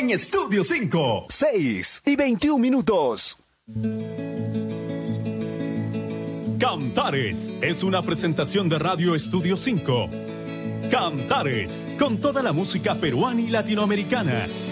en Estudio 5. 6:21. Cantares es una presentación de Radio Estudio 5. Cantares, con toda la música peruana y latinoamericana.